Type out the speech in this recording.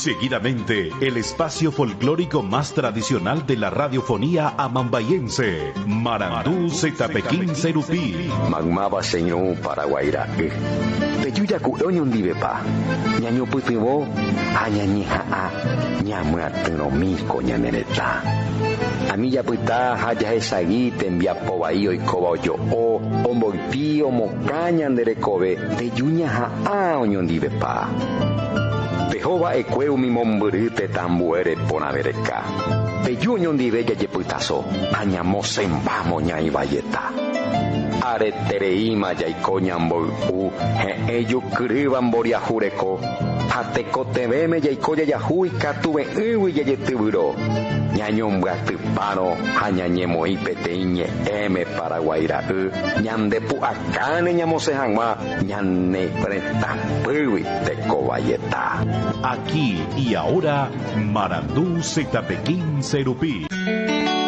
Seguidamente, el espacio folclórico más tradicional de la radiofonía amambayense, Marandú Zetapekín Serupí. Magmaba señor Paraguaira. Peyuya cuoño ndivepa. Ñaño puitivo, añañija a ñamuatenomisco ñanereta. A mí ya puita haya esagui tembia povaío y cobayo o omboipío mocaña anderecobe. Peyuña a oñondivepa. Pejova ecueu mi mombrite tambuere ponavereca. Peyuño ndive ya putazo. Añamos en vamos ña y valleta. Aretereima yaikoñambol ello criban boria jureko hateko teveme yaikoya yahui katuve iwi yayetiburo ñañombratiparo hañañemoi peteiñe eme Paraguaira ñandepu akane ñamosejangma ñane pretapɨwi teko valleta. Aquí y ahora, Marandú Zetapekín Serupí.